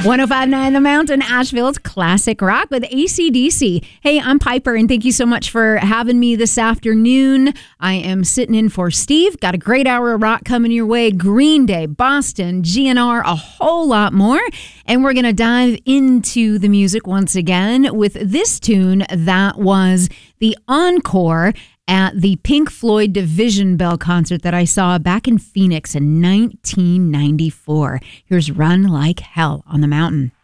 105.9 The Mountain, Asheville's classic rock with AC/DC. Hey, I'm Piper, and thank you so much for having me this afternoon. I am sitting in for Steve. Got a great hour of rock coming your way. Green Day, Boston, GNR, a whole lot more. And we're going to dive into the music once again with this tune that was the encore at the Pink Floyd Division Bell concert that I saw back in Phoenix in 1994. Here's Run Like Hell on the Mountain.